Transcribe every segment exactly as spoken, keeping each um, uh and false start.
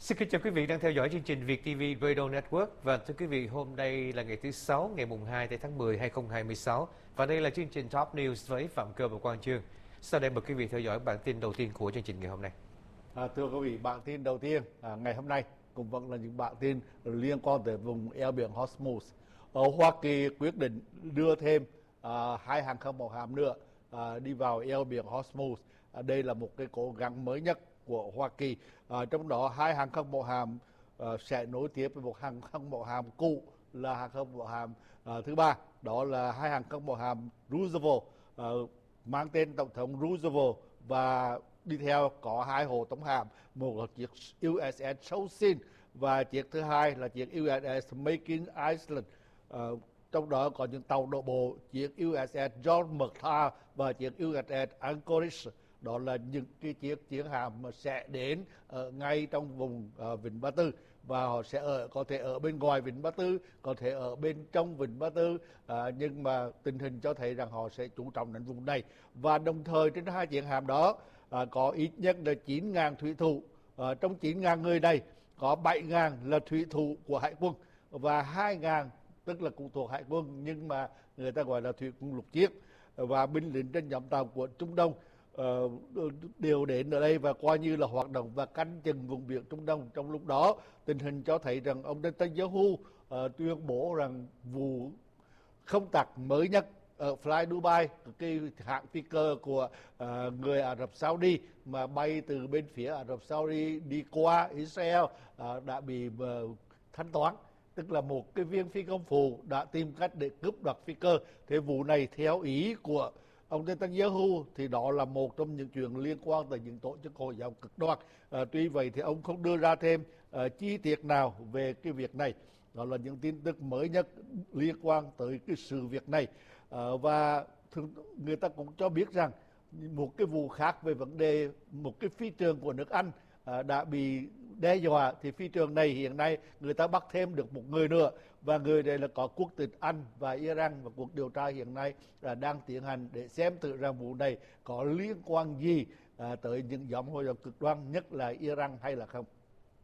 Xin kính chào quý vị đang theo dõi chương trình Việt ti vi Radio Network. Và thưa quý vị, hôm nay là ngày thứ sáu, ngày mùng hai tháng mười hai nghìn không trăm hai mươi sáu. Và đây là chương trình Top News với Phạm Cơ và Quang Chương. Sau đây mời quý vị theo dõi bản tin đầu tiên của chương trình ngày hôm nay. À, thưa quý vị, bản tin đầu tiên à, ngày hôm nay cũng vẫn là những bản tin liên quan tới vùng eo biển Hormuz. Ở Hoa Kỳ quyết định đưa thêm à, hai hàng không mẫu hạm nữa à, đi vào eo biển Hormuz. À, đây là một cái cố gắng mới nhất của Hoa Kỳ. À, trong đó hai hàng không mẫu hạm à, sẽ nối tiếp với một hàng không mẫu hạm cũ là hàng không mẫu hạm à, thứ ba, đó là hai hàng không mẫu hạm Roosevelt à, mang tên tổng thống Roosevelt, và đi theo có hai hộ tống hạm, một là chiếc u ét ét Chosin và chiếc thứ hai là chiếc u ét ét Making Island. À, trong đó có những tàu đổ bộ chiếc u ét ét John McCain và chiếc u ét ét Anchorage. Đó là những cái chiếc chiến hạm mà sẽ đến ở ngay trong vùng uh, Vịnh Ba Tư, và họ sẽ ở có thể ở bên ngoài Vịnh Ba Tư, có thể ở bên trong Vịnh Ba Tư, uh, nhưng mà tình hình cho thấy rằng họ sẽ chú trọng đến vùng này. Và đồng thời trên hai chiến hạm đó uh, có ít nhất là chín nghìn thủy thủ. Uh, trong chín nghìn người này có bảy nghìn là thủy thủ của Hải quân và hai nghìn tức là cũng thuộc Hải quân nhưng mà người ta gọi là thủy quân lục chiến, và binh lính trên nhóm tàu của Trung Đông Uh, đều đến ở đây và coi như là hoạt động và canh chừng vùng biển Trung Đông. Trong lúc đó, tình hình cho thấy rằng ông Netanyahu uh, tuyên bố rằng vụ không tặc mới nhất ở Fly Dubai, cái hãng phi cơ của uh, người Ả Rập Saudi mà bay từ bên phía Ả Rập Saudi đi qua Israel uh, đã bị uh, thanh toán. Tức là một cái viên phi công phụ đã tìm cách để cướp đoạt phi cơ. Thế vụ này theo ý của ông Netanyahu thì đó là một trong những chuyện liên quan tới những tổ chức Hồi giáo cực đoan. À, tuy vậy thì ông không đưa ra thêm à, chi tiết nào về cái việc này. Đó là những tin tức mới nhất liên quan tới cái sự việc này. À, và thường, người ta cũng cho biết rằng một cái vụ khác về vấn đề một cái phi trường của nước Anh à, đã bị đe dọa, thì phi trường này hiện nay người ta bắt thêm được một người nữa, và người này là có quốc tịch Anh và Iran, và cuộc điều tra hiện nay là đang tiến hành để xem tự rằng vụ này có liên quan gì à, tới những nhóm Hồi giáo cực đoan, nhất là Iran hay là không.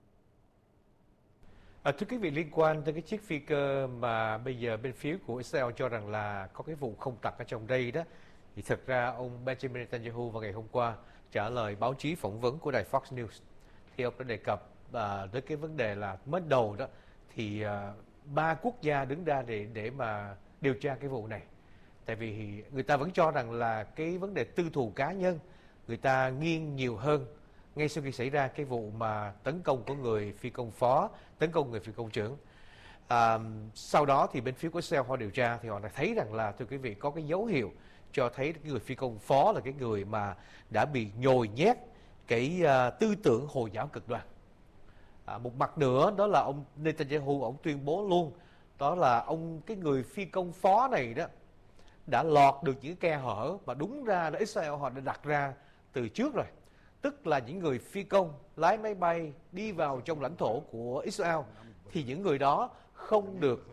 À, thưa quý vị, liên quan tới cái chiếc phi cơ mà bây giờ bên phía của Israel cho rằng là có cái vụ không tặc ở trong đây đó, thì thật ra ông Benjamin Netanyahu vào ngày hôm qua trả lời báo chí phỏng vấn của đài Fox News thì ông đã đề cập à, tới cái vấn đề là mới đầu đó thì à, ba quốc gia đứng ra để để mà điều tra cái vụ này. Tại vì người ta vẫn cho rằng là cái vấn đề tư thù cá nhân người ta nghiêng nhiều hơn ngay sau khi xảy ra cái vụ mà tấn công của người phi công phó, tấn công người phi công trưởng. À, sau đó thì bên phía của Israel họ điều tra thì họ đã thấy rằng là, thưa quý vị, có cái dấu hiệu cho thấy cái người phi công phó là cái người mà đã bị nhồi nhét cái uh, tư tưởng Hồi giáo cực đoan. À, một mặt nữa đó là ông Netanyahu, ông tuyên bố luôn đó là ông cái người phi công phó này đó đã lọt được những khe hở mà đúng ra là Israel họ đã đặt ra từ trước rồi. Tức là những người phi công lái máy bay đi vào trong lãnh thổ của Israel thì những người đó không được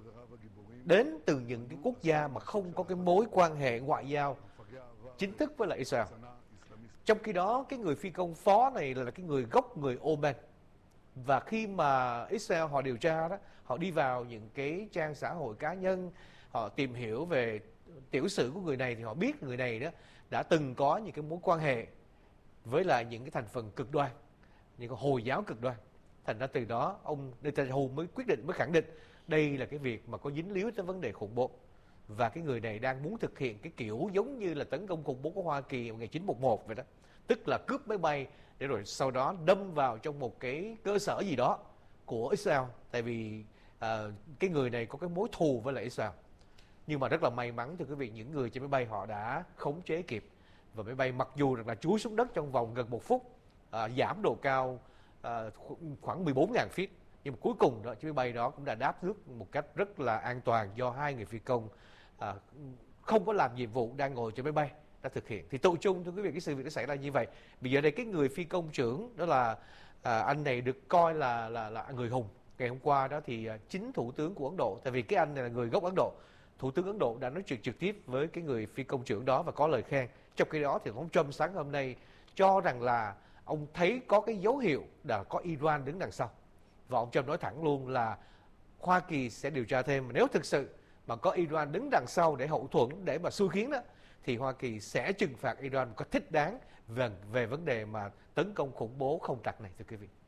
đến từ những cái quốc gia mà không có cái mối quan hệ ngoại giao chính thức với lại Israel. Trong khi đó cái người phi công phó này là cái người gốc người Oman. Và khi mà Israel họ điều tra đó, họ đi vào những cái trang xã hội cá nhân, họ tìm hiểu về tiểu sử của người này thì họ biết người này đó đã từng có những cái mối quan hệ với lại những cái thành phần cực đoan, những cái Hồi giáo cực đoan. Thành ra từ đó ông Netanyahu mới quyết định, mới khẳng định đây là cái việc mà có dính líu tới vấn đề khủng bố. Và cái người này đang muốn thực hiện cái kiểu giống như là tấn công khủng bố của Hoa Kỳ vào ngày chín một một vậy đó. Tức là cướp máy bay để rồi sau đó đâm vào trong một cái cơ sở gì đó của Israel. Tại vì uh, cái người này có cái mối thù với lại Israel. Nhưng mà rất là may mắn, thưa quý vị, những người trên máy bay họ đã khống chế kịp. Và máy bay mặc dù là chúi xuống đất trong vòng gần một phút, uh, giảm độ cao uh, khoảng mười bốn nghìn feet, nhưng mà cuối cùng đó, chiếc máy bay đó cũng đã đáp nước một cách rất là an toàn do hai người phi công uh, không có làm nhiệm vụ đang ngồi trên máy bay đã thực hiện. Thì tụ chung, thưa quý vị, cái sự việc nó xảy ra như vậy. Bây giờ đây cái người phi công trưởng đó là à, anh này được coi là là là người hùng. Ngày hôm qua đó thì à, chính thủ tướng của Ấn Độ, tại vì cái anh này là người gốc Ấn Độ, thủ tướng Ấn Độ đã nói chuyện trực tiếp với cái người phi công trưởng đó và có lời khen. Trong khi đó thì ông Trump sáng hôm nay cho rằng là ông thấy có cái dấu hiệu là có Iran đứng đằng sau. Và ông Trump nói thẳng luôn là Hoa Kỳ sẽ điều tra thêm. Nếu thực sự mà có Iran đứng đằng sau để hậu thuẫn, để mà xui khiến đó, thì Hoa Kỳ sẽ trừng phạt Iran một cách thích đáng về, về vấn đề mà tấn công khủng bố không tặc này, thưa quý vị.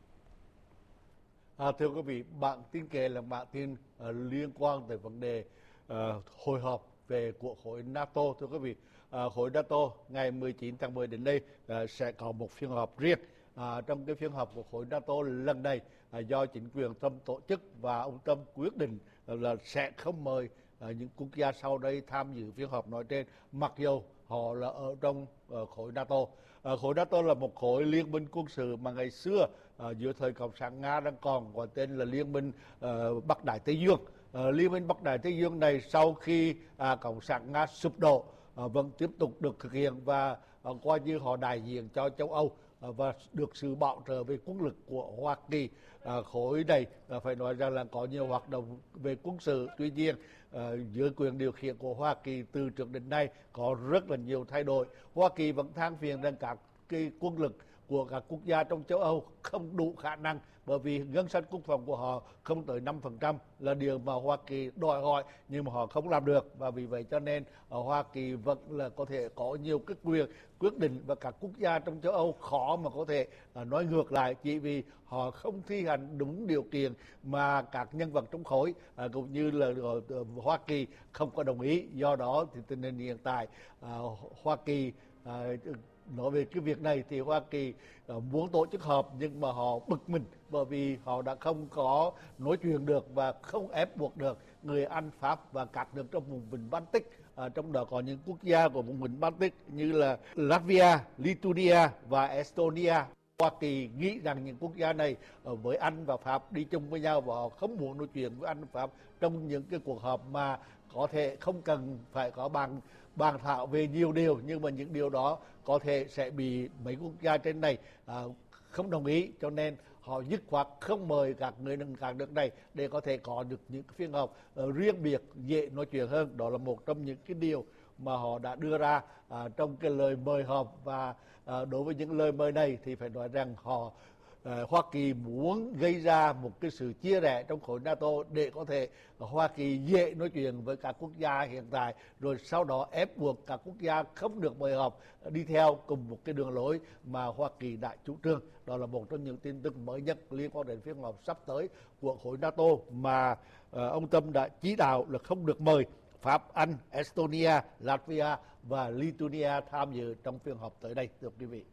À, thưa quý vị, bản tin kể là bản tin uh, liên quan tới vấn đề uh, hội họp về của khối NATO. Thưa quý vị, uh, khối NATO ngày mười chín tháng mười đến đây uh, sẽ có một phiên họp riêng. À, trong cái phiên họp của khối NATO lần này à, do chính quyền Trump tổ chức, và ông Trump quyết định à, là sẽ không mời à, những quốc gia sau đây tham dự phiên họp nói trên, mặc dù họ là ở trong à, khối NATO. À, khối NATO là một khối liên minh quân sự mà ngày xưa à, dưới thời Cộng sản Nga đang còn gọi tên là Liên minh à, Bắc Đại Tây Dương. À, Liên minh Bắc Đại Tây Dương này sau khi à, Cộng sản Nga sụp đổ à, vẫn tiếp tục được thực hiện, và à, coi như họ đại diện cho châu Âu và được sự bảo trợ về quân lực của Hoa Kỳ. À, khối này à, phải nói rằng là có nhiều hoạt động về quân sự, tuy nhiên à, dưới quyền điều khiển của Hoa Kỳ từ trước đến nay có rất là nhiều thay đổi. Hoa Kỳ vẫn than phiền rằng các cái quân lực của các quốc gia trong châu Âu không đủ khả năng, bởi vì ngân sách quốc phòng của họ không tới năm phần trăm là điều mà Hoa Kỳ đòi hỏi, nhưng mà họ không làm được, và vì vậy cho nên ở Hoa Kỳ vẫn là có thể có nhiều cái quyền quyết định, và các quốc gia trong châu Âu khó mà có thể uh, nói ngược lại, chỉ vì họ không thi hành đúng điều kiện mà các nhân vật trong khối uh, cũng như là uh, Hoa Kỳ không có đồng ý. Do đó thì tình hình hiện tại uh, Hoa Kỳ uh, nói về cái việc này thì Hoa Kỳ uh, muốn tổ chức họp, nhưng mà họ bực mình bởi vì họ đã không có nói chuyện được và không ép buộc được người Anh, Pháp và các nước trong vùng vịnh Baltic. À, trong đó có những quốc gia của vùng vịnh Baltic như là Latvia, Lithuania và Estonia. Hoa Kỳ nghĩ rằng những quốc gia này với Anh và Pháp đi chung với nhau, và họ không muốn nói chuyện với Anh và Pháp trong những cái cuộc họp mà có thể không cần phải có bàn bàn thảo về nhiều điều, nhưng mà những điều đó có thể sẽ bị mấy quốc gia trên này à, không đồng ý, cho nên họ dứt khoát không mời các người các nước này để có thể có được những phiên họp uh, riêng biệt, dễ nói chuyện hơn. Đó là một trong những cái điều mà họ đã đưa ra uh, trong cái lời mời họp, và uh, đối với những lời mời này thì phải nói rằng họ uh, Hoa Kỳ muốn gây ra một cái sự chia rẽ trong khối NATO để có thể uh, Hoa Kỳ dễ nói chuyện với các quốc gia hiện tại, rồi sau đó ép buộc các quốc gia không được mời họp uh, đi theo cùng một cái đường lối mà Hoa Kỳ đã chủ trương. Đó là một trong những tin tức mới nhất liên quan đến phiên họp sắp tới của khối NATO mà uh, ông Trump đã chỉ đạo là không được mời Pháp, Anh, Estonia, Latvia và Lithuania tham dự trong phiên họp tới đây, thưa quý vị.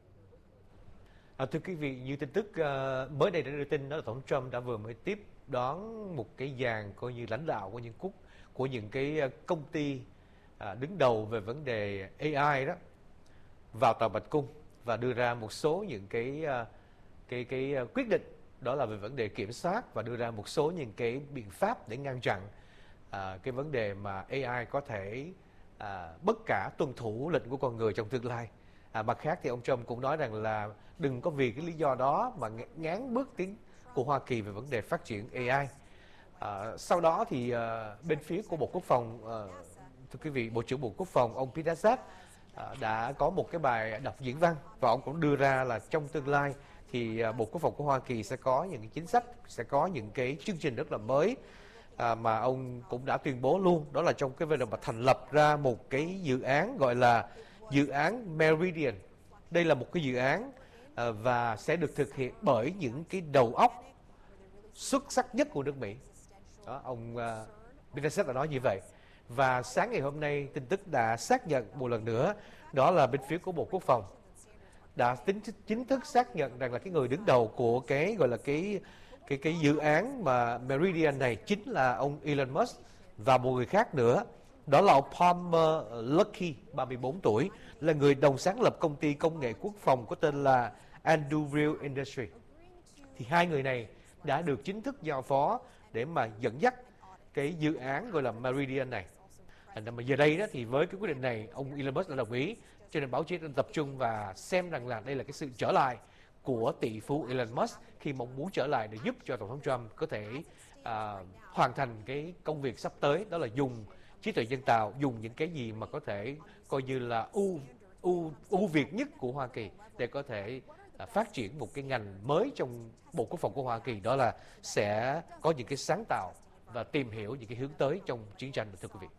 À, thưa quý vị, như tin tức uh, mới đây đã đưa tin đó là Tổng Trump đã vừa mới tiếp đón một cái dàn coi như lãnh đạo của những quốc của những cái công ty uh, đứng đầu về vấn đề a i đó vào tòa Bạch Cung, và đưa ra một số những cái uh, cái cái uh, quyết định, đó là về vấn đề kiểm soát, và đưa ra một số những cái biện pháp để ngăn chặn uh, cái vấn đề mà a i có thể uh, bất cả tuân thủ lệnh của con người trong tương lai. À, mặt khác thì ông Trump cũng nói rằng là đừng có vì cái lý do đó mà ngán bước tiến của Hoa Kỳ về vấn đề phát triển a i. À, sau đó thì uh, bên phía của Bộ Quốc phòng, uh, thưa quý vị, Bộ trưởng Bộ Quốc phòng ông Pete Hegseth uh, đã có một cái bài đọc diễn văn, và ông cũng đưa ra là trong tương lai thì uh, Bộ Quốc phòng của Hoa Kỳ sẽ có những cái chính sách, sẽ có những cái chương trình rất là mới uh, mà ông cũng đã tuyên bố luôn, đó là trong cái vấn đề mà thành lập ra một cái dự án gọi là dự án Meridian. Đây là một cái dự án uh, và sẽ được thực hiện bởi những cái đầu óc xuất sắc nhất của nước Mỹ. Đó, ông uh, Pete Hegseth đã nói như vậy. Và sáng ngày hôm nay, tin tức đã xác nhận một lần nữa, đó là bên phía của Bộ Quốc phòng đã tính chính thức xác nhận rằng là cái người đứng đầu của cái gọi là cái cái cái dự án mà Meridian này chính là ông Elon Musk và một người khác nữa. Đó là ông Palmer Luckey, ba mươi bốn tuổi, là người đồng sáng lập công ty công nghệ quốc phòng có tên là Anduril Industries. Thì hai người này đã được chính thức giao phó để mà dẫn dắt cái dự án gọi là Meridian này. Mà giờ đây đó thì với cái quyết định này, ông Elon Musk đã đồng ý, cho nên báo chí đang tập trung và xem rằng là đây là cái sự trở lại của tỷ phú Elon Musk khi mong muốn trở lại để giúp cho Tổng thống Trump có thể à, hoàn thành cái công việc sắp tới, đó là dùng trí tuệ nhân tạo, dùng những cái gì mà có thể coi như là ưu ưu ưu việt nhất của Hoa Kỳ để có thể à, phát triển một cái ngành mới trong Bộ Quốc phòng của Hoa Kỳ, đó là sẽ có những cái sáng tạo và tìm hiểu những cái hướng tới trong chiến tranh, thưa quý vị.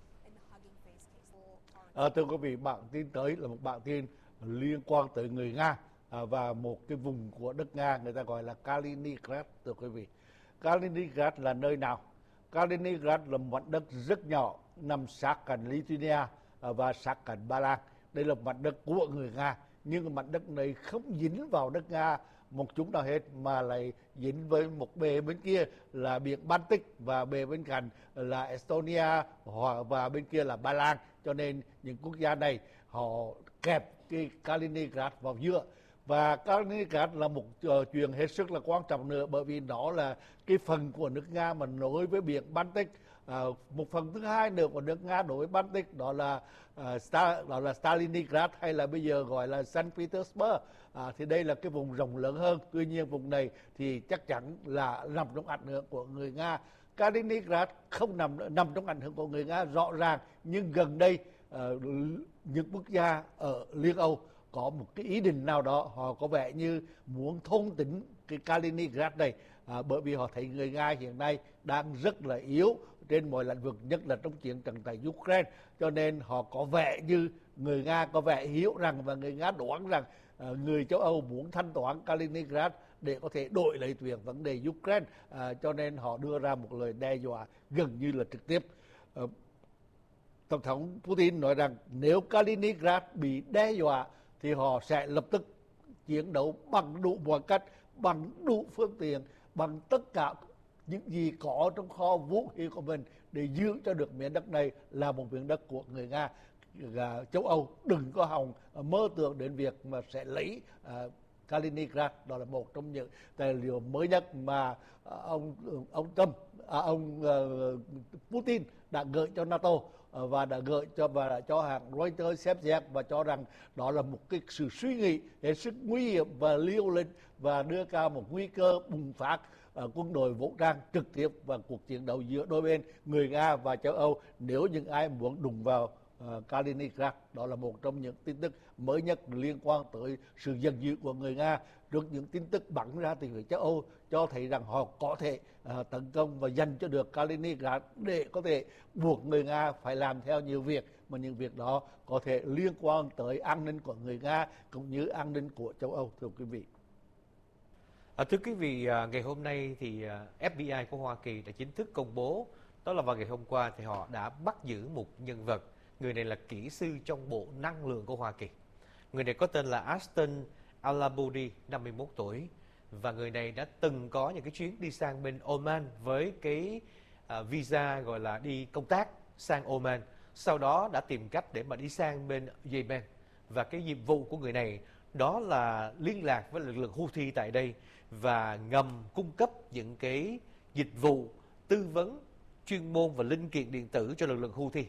À, thưa quý vị, bản tin tới là một bản tin liên quan tới người Nga à, và một cái vùng của đất Nga người ta gọi là Kaliningrad, thưa quý vị. Kaliningrad là nơi nào? Kaliningrad là một mảnh đất rất nhỏ nằm sát cạnh Lithuania à, và sát cạnh Ba Lan. Đây là mảnh đất của người Nga, nhưng mảnh đất này không dính vào đất Nga một chút nào hết, mà lại dính với một bề bên kia là biển Baltic và bề bên cạnh là Estonia và bên kia là Ba Lan. Cho nên những quốc gia này họ kẹp cái Kaliningrad vào giữa. Và Kaliningrad là một uh, chuyện hết sức là quan trọng nữa, bởi vì đó là cái phần của nước Nga mà nối với biển Baltic. À, một phần thứ hai nữa của nước Nga đối với Baltic đó là uh, Star, đó là Stalingrad, hay là bây giờ gọi là Saint Petersburg. À, thì đây là cái vùng rộng lớn hơn. Tuy nhiên vùng này thì chắc chắn là nằm trong ảnh hưởng của người Nga. Kaliningrad không nằm nằm trong ảnh hưởng của người Nga rõ ràng, nhưng gần đây uh, những quốc gia ở Liên Âu có một cái ý định nào đó, họ có vẻ như muốn thôn tính cái Kaliningrad này, à, bởi vì họ thấy người Nga hiện nay đang rất là yếu trên mọi lĩnh vực, nhất là trong chiến tranh tại Ukraine. Cho nên họ có vẻ như người Nga có vẻ hiểu rằng và người Nga đoán rằng à, người châu Âu muốn thanh toán Kaliningrad để có thể đổi lấy chuyện vấn đề Ukraine, à, cho nên họ đưa ra một lời đe dọa gần như là trực tiếp. À, Tổng thống Putin nói rằng nếu Kaliningrad bị đe dọa thì họ sẽ lập tức chiến đấu bằng đủ mọi cách, bằng đủ phương tiện, bằng tất cả những gì có trong kho vũ khí của mình để giữ cho được miền đất này là một miền đất của người Nga. Và châu Âu đừng có hòng mơ tưởng đến việc mà sẽ lấy uh, Kaliningrad. Đó là một trong những tài liệu mới nhất mà uh, ông ông Trump, à, ông uh, Putin đã gửi cho NATO và đã gửi cho và đã cho hãng Reuters xem xét và cho rằng đó là một cái sự suy nghĩ hết sức nguy hiểm và liều lĩnh và đưa cao một nguy cơ bùng phát uh, quân đội vũ trang trực tiếp và cuộc chiến đấu giữa đôi bên người Nga và châu Âu nếu những ai muốn đụng vào uh, Kaliningrad. Đó là một trong những tin tức mới nhất liên quan tới sự giận dữ của người Nga trước những tin tức bắn ra từ phía châu Âu cho thấy rằng họ có thể uh, tấn công và giành cho được Kaliningrad để có thể buộc người Nga phải làm theo nhiều việc, mà những việc đó có thể liên quan tới an ninh của người Nga cũng như an ninh của châu Âu, thưa quý vị. À, thưa quý vị, à, ngày hôm nay thì à, ép bê i của Hoa Kỳ đã chính thức công bố, đó là vào ngày hôm qua thì họ đã bắt giữ một nhân vật. Người này là kỹ sư trong Bộ Năng lượng của Hoa Kỳ. Người này có tên là Ashton Alabudi, năm mươi mốt tuổi. Và người này đã từng có những cái chuyến đi sang bên Oman với cái à, visa gọi là đi công tác sang Oman. Sau đó đã tìm cách để mà đi sang bên Yemen. Và cái nhiệm vụ của người này đó là liên lạc với lực lượng Houthi tại đây và ngầm cung cấp những cái dịch vụ tư vấn chuyên môn và linh kiện điện tử cho lực lượng Houthi.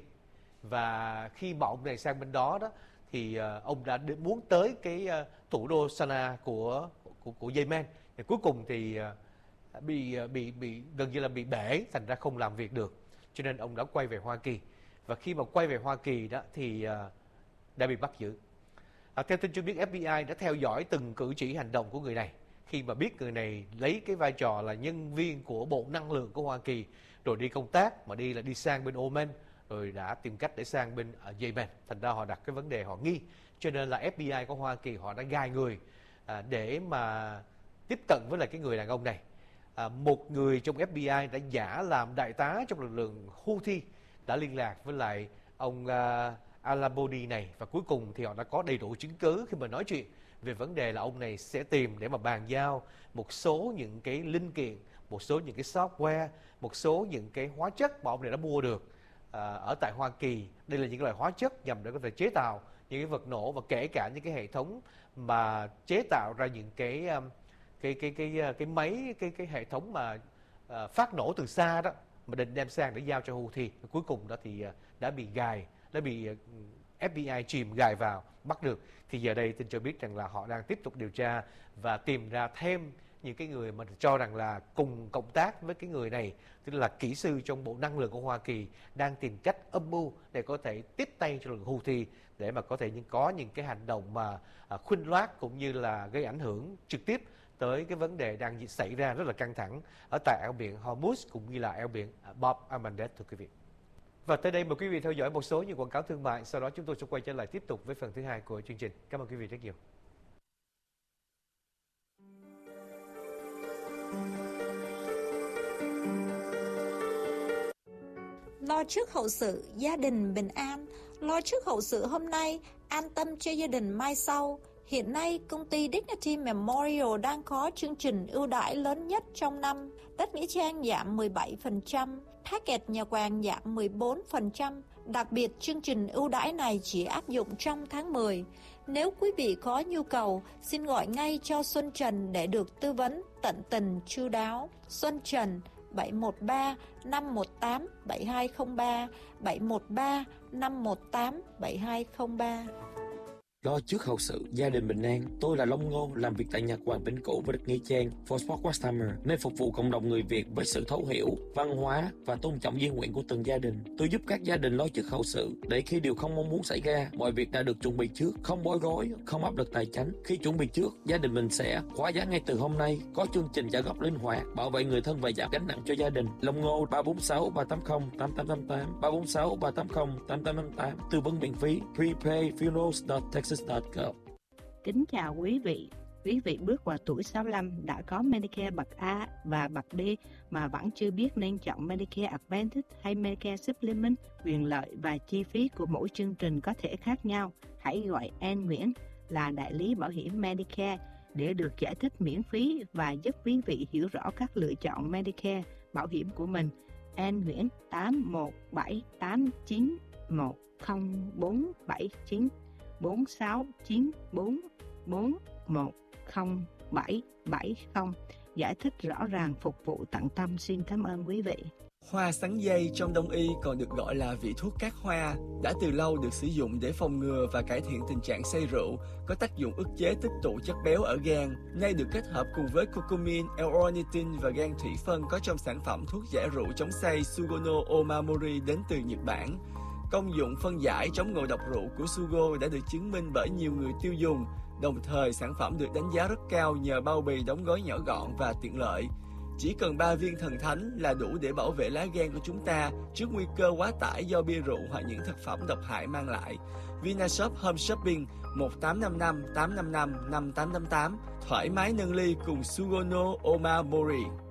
Và khi mà ông này sang bên đó đó thì uh, ông đã muốn tới cái uh, thủ đô Sanaa của của, của Yemen. Thì cuối cùng thì uh, bị uh, bị bị gần như là bị bể, thành ra không làm việc được. Cho nên ông đã quay về Hoa Kỳ. Và khi mà quay về Hoa Kỳ đó thì uh, đã bị bắt giữ. À, theo tin cho biết, ép bê i đã theo dõi từng cử chỉ hành động của người này. Khi mà biết người này lấy cái vai trò là nhân viên của Bộ Năng lượng của Hoa Kỳ, rồi đi công tác, mà đi là đi sang bên Oman, rồi đã tìm cách để sang bên ở Yemen. Thành ra họ đặt cái vấn đề họ nghi. Cho nên là ép bê i của Hoa Kỳ họ đã gài người à, để mà tiếp cận với lại cái người đàn ông này. À, một người trong ép bê i đã giả làm đại tá trong lực lượng Houthi, đã liên lạc với lại ông uh, Alabudi này, và cuối cùng thì họ đã có đầy đủ chứng cứ khi mà nói chuyện về vấn đề là ông này sẽ tìm để mà bàn giao một số những cái linh kiện, một số những cái software, một số những cái hóa chất mà ông này đã mua được à, ở tại Hoa Kỳ. Đây là những loại hóa chất nhằm để có thể chế tạo những cái vật nổ, và kể cả những cái hệ thống mà chế tạo ra những cái cái cái cái cái, cái máy cái cái hệ thống mà à, phát nổ từ xa đó, mà định đem sang để giao cho Houthi. Cuối cùng đó thì đã bị gài, đã bị ép bê i chìm gài vào, bắt được. Thì giờ đây tin cho biết rằng là họ đang tiếp tục điều tra và tìm ra thêm những cái người mà cho rằng là cùng cộng tác với cái người này, tức là kỹ sư trong Bộ Năng lượng của Hoa Kỳ, đang tìm cách âm mưu để có thể tiếp tay cho lực Houthi để mà có thể có những cái hành động mà à, khuynh loát cũng như là gây ảnh hưởng trực tiếp tới cái vấn đề đang xảy ra rất là căng thẳng ở tại eo biển Hormuz cũng như là eo biển Bab el-Mandeb, thưa quý vị. Và tới đây mời quý vị theo dõi một số những quảng cáo thương mại, sau đó chúng tôi sẽ quay trở lại tiếp tục với phần thứ hai của chương trình. Cảm ơn quý vị rất nhiều. Lo trước hậu sự, gia đình bình an. Lo trước hậu sự hôm nay, an tâm cho gia đình mai sau. Hiện nay, công ty Dignity Memorial đang có chương trình ưu đãi lớn nhất trong năm. Đất nghĩa trang giảm mười bảy phần trăm, package nhà quàng giảm mười bốn phần trăm. Đặc biệt, chương trình ưu đãi này chỉ áp dụng trong tháng mười. Nếu quý vị có nhu cầu, xin gọi ngay cho Xuân Trần để được tư vấn tận tình chu đáo. Xuân Trần bảy một ba năm một tám bảy hai không ba, bảy một ba năm một tám bảy hai không ba. Lo trước hậu sự, gia đình bình an. Tôi là Long Ngô, làm việc tại nhà quàng Vĩnh Cửu với đất Nghĩa Trang, For Sport West Hammer, nơi phục vụ cộng đồng người Việt với sự thấu hiểu, văn hóa và tôn trọng di nguyện của từng gia đình. Tôi giúp các gia đình lo trước hậu sự, để khi điều không mong muốn xảy ra, mọi việc đã được chuẩn bị trước, không bối rối, không áp lực tài chính. Khi chuẩn bị trước, gia đình mình sẽ khóa giá ngay từ hôm nay, có chương trình trả góp linh hoạt, bảo vệ người thân và giảm gánh nặng cho gia đình. Long Ngô ba bốn sáu ba tám không tám tám tám tám, ba bốn sáu ba tám không tám tám tám tám, tư vấn miễn phí. Prepay funerals dot texas dot gov. Kính chào quý vị. Quý vị bước vào tuổi sáu mươi lăm đã có Medicare bậc A và bậc B mà vẫn chưa biết nên chọn Medicare Advantage hay Medicare Supplement. Quyền lợi và chi phí của mỗi chương trình có thể khác nhau. Hãy gọi Ann Nguyễn là đại lý bảo hiểm Medicare để được giải thích miễn phí và giúp quý vị hiểu rõ các lựa chọn Medicare bảo hiểm của mình. Ann Nguyễn tám một bảy tám chín một không bốn bảy chín bốn sáu chín bốn bốn một không bảy bảy không. Giải thích rõ ràng, phục vụ tận tâm. Xin cảm ơn quý vị. Hoa sắn dây trong Đông y còn được gọi là vị thuốc cát hoa, đã từ lâu được sử dụng để phòng ngừa và cải thiện tình trạng say rượu, có tác dụng ức chế tích tụ chất béo ở gan. Nay được kết hợp cùng với curcumin, L-ornithine và gan thủy phân có trong sản phẩm thuốc giải rượu chống say Sugono Omamori đến từ Nhật Bản. Công dụng phân giải chống ngộ độc rượu của Sugo đã được chứng minh bởi nhiều người tiêu dùng. Đồng thời, sản phẩm được đánh giá rất cao nhờ bao bì đóng gói nhỏ gọn và tiện lợi. Chỉ cần ba viên thần thánh là đủ để bảo vệ lá gan của chúng ta trước nguy cơ quá tải do bia rượu hoặc những thực phẩm độc hại mang lại. Vinashop Home Shopping một tám năm năm tám năm năm năm tám tám tám. Thoải mái nâng ly cùng Sugono Omamori.